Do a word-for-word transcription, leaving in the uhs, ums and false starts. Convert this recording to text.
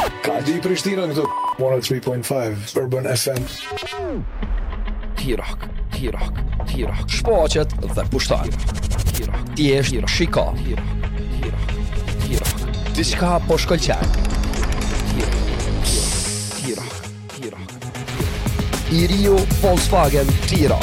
Ka di Prishtina këtu one oh three point five Urban F M. Tirak, tirak, tirak. Shfaqet dhe pushton. Tirak, thjesht shiko. Tirak, tirak. Diçka po shkëlqen. Tirak, tirak, tirak. I Rio Volkswagen Tira.